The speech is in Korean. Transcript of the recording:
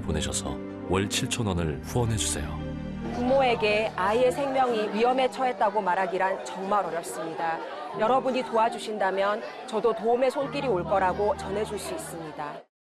보내셔서 월 7,000원을 후원해주세요. 부모에게 아이의 생명이 위험에 처했다고 말하기란 정말 어렵습니다. 여러분이 도와주신다면 저도 도움의 손길이 올 거라고 전해줄 수 있습니다.